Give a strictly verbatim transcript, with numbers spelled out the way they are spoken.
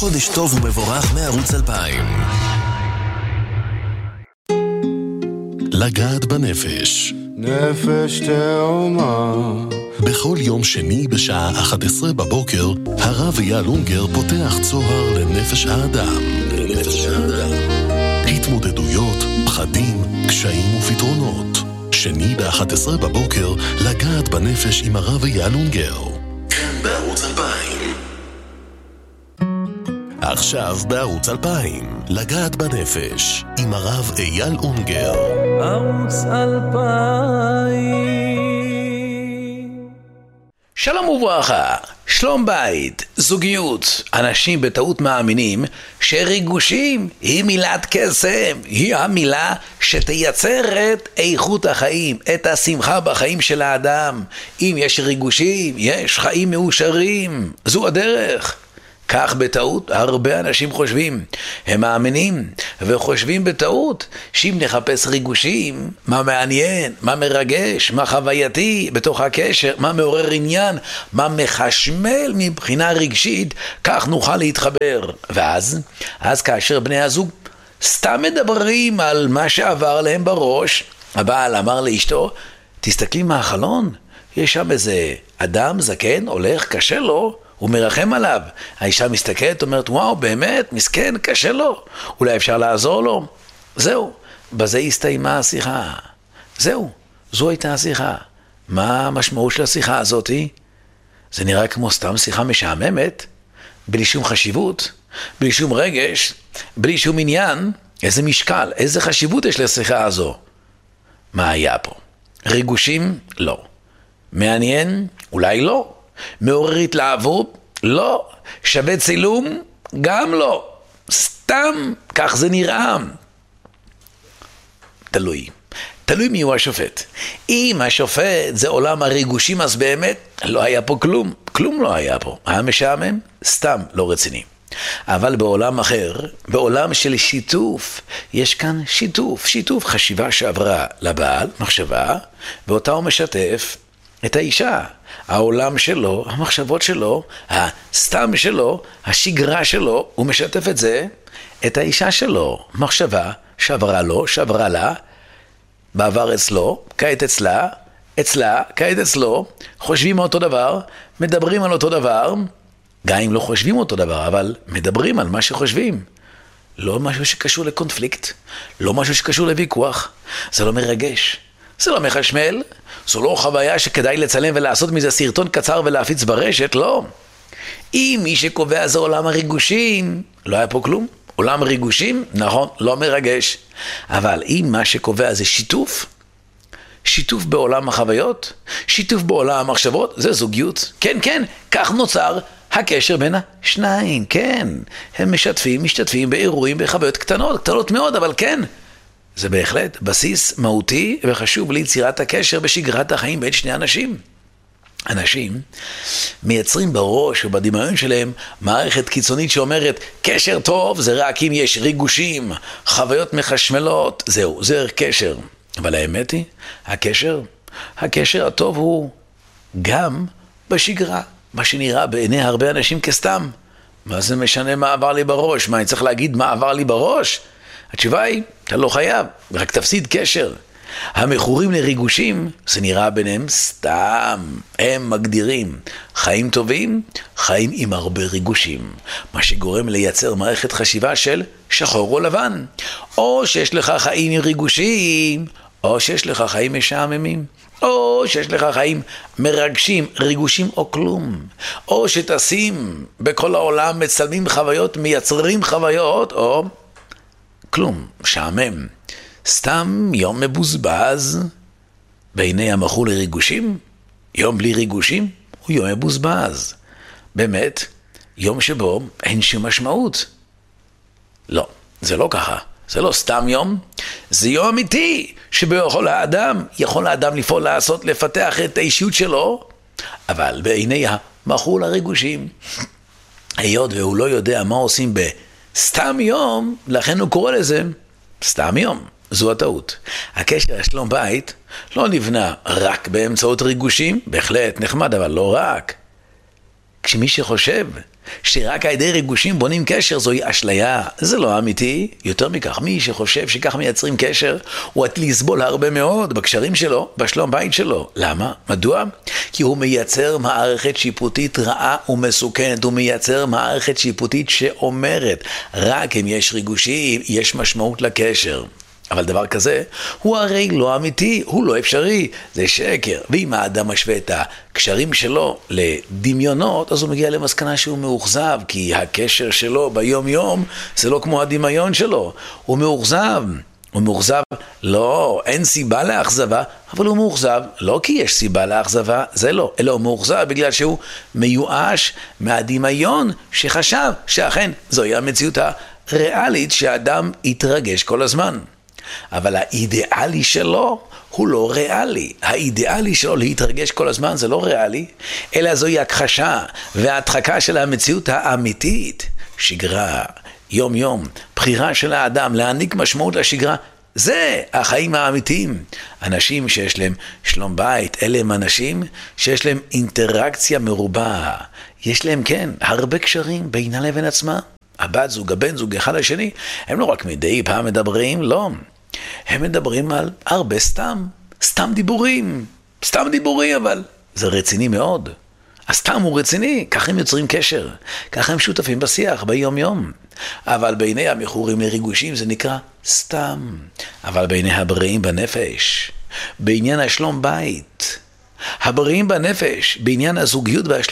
חודש טוב ומבורך מערוץ אלפיים. לגעת בנפש. נפש תאומה. בכל יום שני בשעה אחת עשרה בבוקר, הרב אייל אונגר פותח צוהר לנפש האדם. לנפש האדם. התמודדויות, פחדים, קשיים ופתרונות. שני ב-אחת עשרה בבוקר, לגעת בנפש עם הרב אייל אונגר. כאן בערוץ אלפיים. עכשיו בערוץ אלפיים, לגעת בנפש עם הרב אייל אונגר. ערוץ אלפיים. שלום וברכה, שלום בית, זוגיות. אנשים בטעות מאמינים שריגושים היא מילת קסם, היא המילה שתייצרת איכות החיים, את השמחה בחיים של האדם. אם יש ריגושים, יש חיים מאושרים, זו הדרך. כך בטעות הרבה אנשים חושבים, הם מאמינים וחושבים בטעות שאם נחפש ריגושים, מה מעניין, מה מרגש, מה חווייתי בתוך הקשר, מה מעורר עניין, מה מחשמל מבחינה רגשית, כך נוכל להתחבר. ואז, אז כאשר בני הזוג סתם מדברים על מה שעבר להם בראש, הבעל אמר לאשתו, תסתכלי מהחלון, יש שם איזה אדם זקן, הולך, קשה לו, הוא מרחם עליו. האישה מסתכלת, אומרת, וואו, באמת, מסכן, קשה לו. אולי אפשר לעזור לו. זהו, בזה הסתיימה השיחה. זהו, זו הייתה השיחה. מה המשמעות של השיחה הזאת? זה נראה כמו סתם שיחה משעממת, בלי שום חשיבות, בלי שום רגש, בלי שום עניין. איזה משקל, איזה חשיבות יש לשיחה הזו? מה היה פה? ריגושים? לא. מעניין? אולי לא. מעורר התלהבות? לא. שווה צילום? גם לא. סתם, כך זה נראה. תלוי. תלוי מי הוא השופט. אם השופט זה עולם הריגושים, אז באמת לא היה פה כלום. כלום לא היה פה. היה משעמם? סתם לא רציני. אבל בעולם אחר, בעולם של שיתוף, יש כאן שיתוף. שיתוף חשיבה שעברה לבעל, מחשבה, ואותה הוא משתף את האישה. העולם שלו, המחשבות שלו, הסתם שלו, השגרה שלו, הוא משתף את זה, את האישה שלו. מחשבה שעברה לו, שעברה לה, בעבר אצלו, כעת אצלה, אצלה, כעת אצלו, חושבים אותו דבר, מדברים על אותו דבר, גם אם לא חושבים אותו דבר, אבל מדברים על מה שחושבים. לא משהו שקשור לקונפליקט, לא משהו שקשור לוויכוח, זה לא מרגש. זה לא מחשמל, זו לא חוויה שכדאי לצלם ולעשות מזה סרטון קצר ולהפיץ ברשת, לא. אם מי שקובע זה עולם הריגושים, לא היה פה כלום. עולם ריגושים, נכון, לא מרגש. אבל אם מה שקובע זה שיתוף, שיתוף בעולם החוויות, שיתוף בעולם המחשבות, זה זוגיות. כן, כן, כך נוצר הקשר בין השניים, כן. הם משתפים, משתתפים באירועים, בחוויות קטנות, קטנות מאוד, אבל כן. זה בהחלט בסיס מהותי וחשוב ליצירת הקשר בשגרת החיים בין שני אנשים. אנשים מייצרים בראש ובדמיון שלהם מערכת קיצונית שאומרת קשר טוב זה רק אם יש ריגושים, חוויות מחשמלות, זהו, זה קשר. אבל האמת היא, הקשר, הקשר הטוב הוא גם בשגרה, מה שנראה בעיני הרבה אנשים כסתם. מה זה משנה מה עבר לי בראש? מה, אני צריך להגיד מה עבר לי בראש? התשובה היא, אתה לא חייב, רק תפסיד קשר. המכורים לריגושים, זה נראה ביניהם סתם. הם מגדירים חיים טובים, חיים עם הרבה ריגושים. מה שגורם לייצר מערכת חשיבה של שחור או לבן. או שיש לך חיים עם ריגושים, או שיש לך חיים משעממים. או שיש לך חיים מרגשים, ריגושים או כלום. או שתשים בכל העולם, מצלמים חוויות, מייצרים חוויות, או כלום, שעמם. סתם יום מבוזבז. בעיני המכור לריגושים, יום בלי ריגושים הוא יום מבוזבז. באמת, יום שבו אין שום משמעות. לא, זה לא ככה. זה לא סתם יום, זה יום אמיתי, שבו יכול האדם, יכול האדם לפעול, לעשות, לפתח את האישיות שלו, אבל בעיני המכור לריגושים, היות והוא לא יודע מה עושים בסתם יום, לכן הוא קורא לזה סתם יום. זו הטעות. הקשר לשלום בית לא נבנה רק באמצעות ריגושים, בהחלט נחמד, אבל לא רק. כשמי שחושב שרק על ידי ריגושים בונים קשר, זוהי אשליה. זה לא אמיתי. יותר מכך, מי שחושב שכך מייצרים קשר, הוא עתיד לסבול הרבה מאוד בקשרים שלו, בשלום בית שלו. למה? מדוע? כי הוא מייצר מערכת שיפוטית רעה ומסוכנת. הוא מייצר מערכת שיפוטית שאומרת, רק אם יש ריגושים, יש משמעות לקשר. אבל דבר כזה הוא הרי לא אמיתי, הוא לא אפשרי, זה שקר. ואם האדם משווה את הקשרים שלו לדמיונות, אז הוא מגיע למסקנה שהוא מאוכזב, כי הקשר שלו ביום יום זה לא כמו הדמיון שלו. הוא מאוכזב, הוא מאוכזב, לא, אין סיבה לאכזבה, אבל הוא מאוכזב, לא כי יש סיבה לאכזבה, זה לא, אלא הוא מאוכזב בגלל שהוא מיואש מהדמיון שחשב שאכן זוהי המציאות הריאלית שהאדם יתרגש כל הזמן. אבל האידיאלי שלו הוא לא ריאלי. האידיאלי שלו להתרגש כל הזמן זה לא ריאלי, אלא זוהי הכחשה וההדחקה של המציאות האמיתית. שגרה, יום יום, בחירה של האדם להעניק משמעות לשגרה, זה החיים האמיתיים. אנשים שיש להם שלום בית, אלה הם אנשים שיש להם אינטראקציה מרובה. יש להם כן הרבה קשרים בינה לבין עצמה. הבת זוג, הבן זוג, אחד לשני, הם לא רק מדי פעם מדברים, לא. הם מדברים על הרבה סתם, סתם דיבורים, סתם דיבורים, אבל זה רציני מאוד. הסתם הוא רציני, ככה הם יוצרים קשר, ככה הם שותפים בשיח, ביום יום. אבל בעיני המכורים לריגושים זה נקרא סתם. אבל בעיני הבריאים בנפש, בעניין השלום בית, הבריאים בנפש, בעניין הזוגיות והשלום,